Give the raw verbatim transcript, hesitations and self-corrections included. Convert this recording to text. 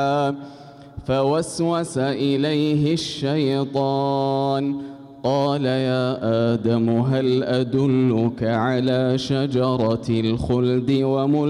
فوسوس إليه الشيطان قال يا آدم هل أدلك على شجرة الخلد وملك